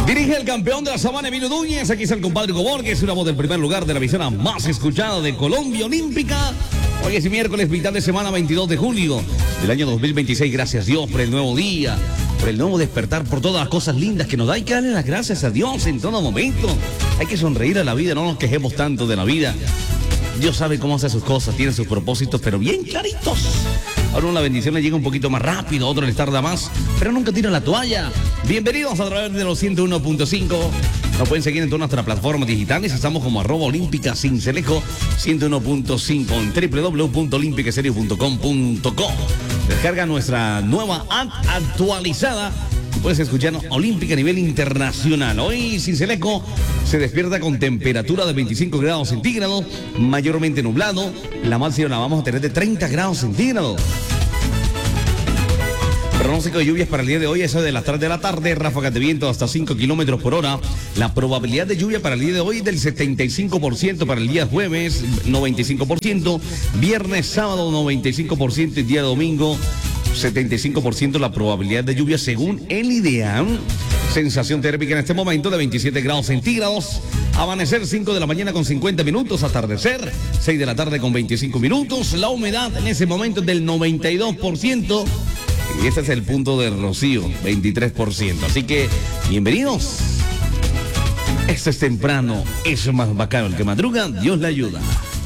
Dirige el campeón de la Sabana, Emilio Núñez. Aquí está el compadre Gobor, que es una voz del primer lugar de la visera más escuchada de Colombia Olímpica. Hoy es miércoles, mitad de semana, 22 de julio del año 2026. Gracias Dios por el nuevo día, por el nuevo despertar, por todas las cosas lindas que nos da. Hay que darle las gracias a Dios en todo momento. Hay que sonreír a la vida, no nos quejemos tanto de la vida. Dios sabe cómo hace sus cosas, tiene sus propósitos, pero bien claritos. A uno la bendición le llega un poquito más rápido, a otro les tarda más, pero nunca tira la toalla. Bienvenidos a través de los 101.5. Nos pueden seguir en todas nuestras plataformas digitales. Estamos como @olímpica Cincelejo 101.5 en www.olimpicaserio.com.co. Descarga nuestra nueva app actualizada. Puedes escucharnos Olímpica a nivel internacional. Hoy Cincelejo se despierta con temperatura de 25 grados centígrados, mayormente nublado. La máxima la vamos a tener de 30 grados centígrados. Pronóstico de lluvias para el día de hoy, eso de las 3 de la tarde, ráfagas de viento hasta 5 kilómetros por hora. La probabilidad de lluvia para el día de hoy del 75%, para el día jueves 95%, viernes, sábado 95% y día domingo 75% la probabilidad de lluvia según el IDEAM. Sensación térmica en este momento de 27 grados centígrados. Amanecer 5 de la mañana con 50 minutos. Atardecer 6 de la tarde con 25 minutos. La humedad en ese momento es del 92%. Y este es el punto de rocío, 23%. Así que, bienvenidos. Esto es temprano, eso es más bacano. El que madruga, Dios le ayuda.